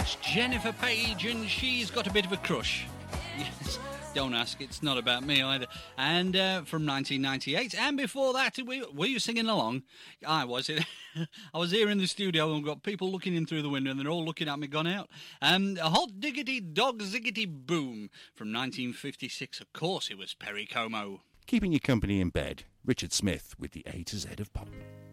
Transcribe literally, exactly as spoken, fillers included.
That's Jennifer Page, and she's got a bit of a crush. Yes, don't ask, it's not about me either. And uh, from nineteen ninety-eight, and before that, we, were you singing along? I was. I was here in the studio and got people looking in through the window, and they're all looking at me gone out. Um, Hot Diggity Dog Ziggity Boom from nineteen fifty-six. Of course, it was Perry Como. Keeping you company in bed, Richard Smith with the A to Z of pop.